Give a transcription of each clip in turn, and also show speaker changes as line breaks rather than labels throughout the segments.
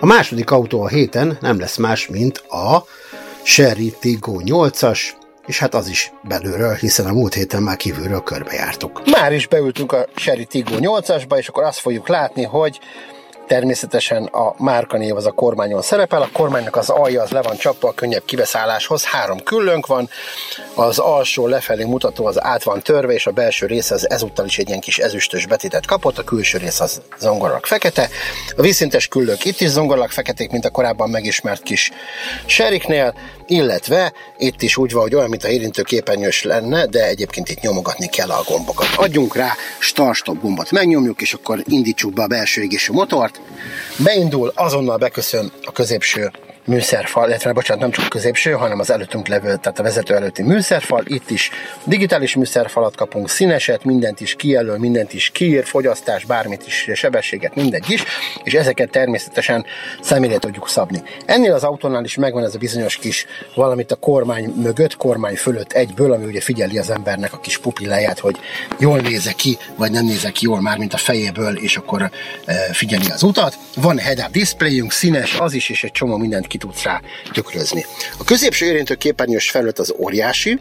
A második autó a héten nem lesz más, mint a Chery Tiggo 8-as, és hát az is belülről, hiszen a múlt héten már kívülről körbejártuk.
Már is beültünk a Chery Tiggo 8-asba, és akkor azt fogjuk látni, hogy természetesen a márkanév az a kormányon szerepel, a kormánynak az alja az le van csapva a könnyebb kibeszálláshoz, 3 küllőnk van, az alsó lefelé mutató az át van törve, és a belső része az ezúttal is egy ilyen kis ezüstös betétet kapott, a külső rész az zongorak fekete, a vízszintes küllők itt is zongorak feketék, mint a korábban megismert kis Cheryknél, illetve itt is úgy van, hogy olyan, mint a érintőképernyős lenne, de egyébként itt nyomogatni kell a gombokat. Adjunk rá, start-stop gombot megnyomjuk, és akkor indítsuk be a belső égésű motort. Beindul, azonnal beköszön a középső műszerfal, illetve bocsánat, nem csak a középső, hanem az előttünk levő, tehát a vezető előtti műszerfal. Itt is digitális műszerfalat kapunk, színeset, mindent is kijelöl, mindent is kiír, fogyasztás, bármit is, sebességet, mindegy is, és ezeket természetesen személyre tudjuk szabni. Ennél az autónál is megvan ez a bizonyos kis valamit a kormány mögött, kormány fölött egyből, ami ugye figyeli az embernek a kis pupilláját, hogy jól nézze ki, vagy nem nézze ki jól már, mint a fejéből, és akkor figyeli az utat. Van head-up displayünk, színes az is, és egy csomó mindent ki tudsz rá tükrözni. A középső érintőképernyős felület az óriási,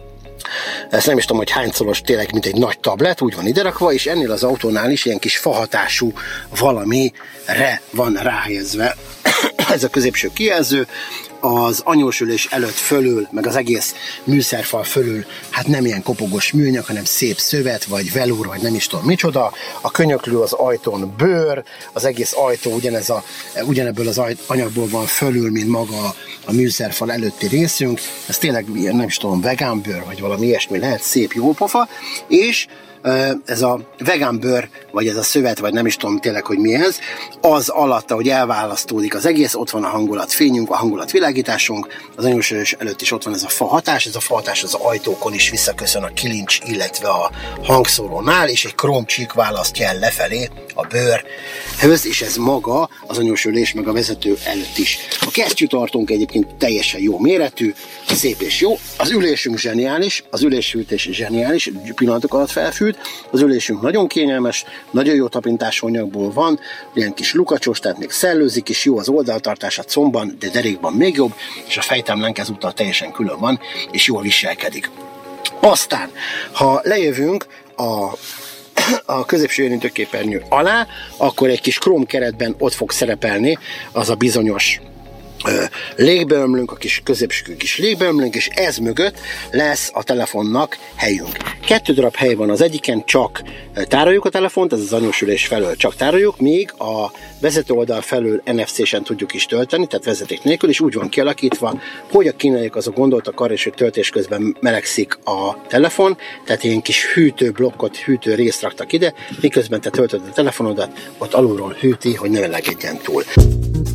ezt nem is tudom, hogy hányszoros, tényleg mint egy nagy tablet, úgy van iderakva, és ennél az autónál is ilyen kis fahatású valamire van ráhelyezve ez a középső kijelző. Az anyósülés előtt fölül, meg az egész műszerfal fölül, hát nem ilyen kopogos műanyag, hanem szép szövet, vagy velúr, vagy nem is tudom micsoda. A könyöklő az ajtón bőr, az egész ajtó ugyanebből az anyagból van fölül, mint maga a műszerfal előtti részünk. Ez tényleg ilyen, nem is tudom, vegán bőr, vagy valami ilyesmi lehet, szép jó pofa, és ez a vegán bőr, vagy ez a szövet, vagy nem is tudom tényleg, hogy mi ez, az alatt, ahogy elválasztódik az egész, ott van a hangulatfényünk, a hangulatvilágításunk, az anyósülés előtt is ott van ez a fahatás, ez a fahatás az ajtókon is visszaköszön a kilincs, illetve a hangszórónál, és egy kromcsík választja el lefelé a bőrhöz, és ez maga az anyósülés, meg a vezető előtt is. A kesztyűtartónk egyébként teljesen jó méretű, szép és jó, az ülésünk zseniális, az ülésfűtés zseniális, pillanatok alatt felfűt, az ülésünk nagyon kényelmes, nagyon jó tapintású anyagból van, ilyen kis lukacsos, tehát még szellőzik is, jó az oldaltartás a combban, de derékban még jobb, és a fejtámlánk ezúttal teljesen külön van, és jól viselkedik. Aztán, ha lejövünk a középső érintőképernyő alá, akkor egy kis króm keretben ott fog szerepelni az a bizonyos légbeömlőnk, a kis középső kis légbeömlőnk, és ez mögött lesz a telefonnak helyünk. 2 darab hely van az egyiken, csak tároljuk a telefont, ez az anyósülés felől csak tároljuk, míg a vezető oldal felől NFC-sen tudjuk is tölteni, tehát vezeték nélkül, és úgy van kialakítva, hogy a kínaiak azok gondoltak arra is, hogy töltés közben melegszik a telefon, tehát ilyen kis hűtőblokkot, hűtő részt raktak ide, miközben te töltöd a telefonodat, ott alulról hűti, hogy ne melegedjen túl.